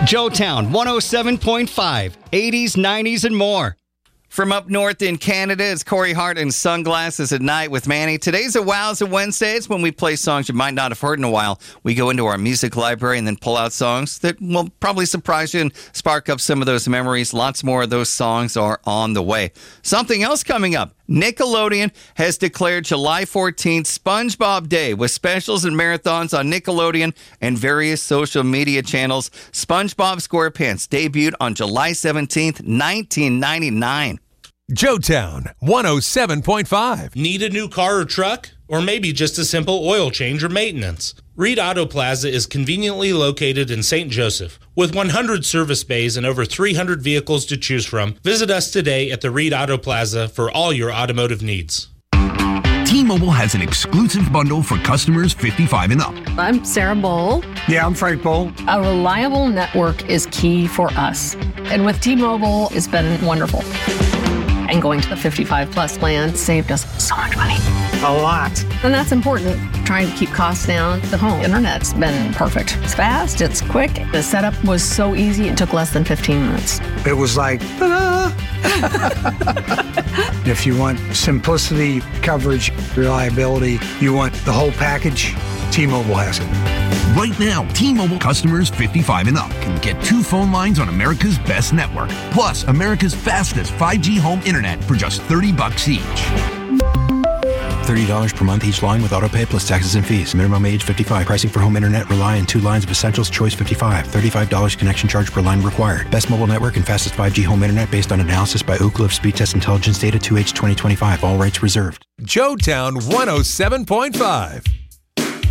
Joetown 107.5, 80s, 90s, and more. From up north in Canada, it's Corey Hart and Sunglasses at Night with Manny. Today's a Wowza Wednesday. It's when we play songs you might not have heard in a while. We go into our music library and then pull out songs that will probably surprise you and spark up some of those memories. Lots more of those songs are on the way. Something else coming up. Nickelodeon has declared July 14th SpongeBob Day with specials and marathons on Nickelodeon and various social media channels. SpongeBob SquarePants debuted on July 17th, 1999. Joetown 107.5. Need a new car or truck? Or maybe just a simple oil change or maintenance? Reed Auto Plaza is conveniently located in St. Joseph. With 100 service bays and over 300 vehicles to choose from, visit us today at the Reed Auto Plaza for all your automotive needs. T-Mobile has an exclusive bundle for customers 55 and up. I'm Sarah Bowl. Yeah, I'm Frank Bowl. A reliable network is key for us. And with T-Mobile, it's been wonderful. And going to the 55 plus plan saved us so much money. A lot. And that's important. Trying to keep costs down. The home internet's been perfect. It's fast, it's quick. The setup was so easy, it took less than 15 minutes. It was like, ta-da! If you want simplicity, coverage, reliability, you want the whole package, T-Mobile has it. Right now, T-Mobile customers 55 and up can get 2 phone lines on America's best network, plus America's fastest 5G home internet for just $30 each. $30 per month each line with autopay plus taxes and fees. Minimum age 55. Pricing for home internet rely on 2 lines of Essentials Choice 55. $35 connection charge per line required. Best mobile network and fastest 5G home internet based on analysis by Ookla of Speed Test Intelligence data 2H 2025. All rights reserved. Joetown 107.5.